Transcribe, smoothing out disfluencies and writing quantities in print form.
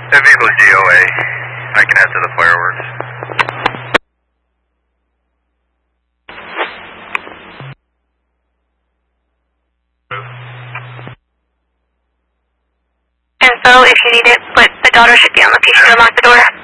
That vehicle's DOA. I can head to the fireworks. Info if you need it, but the daughter should be on location to unlock the door.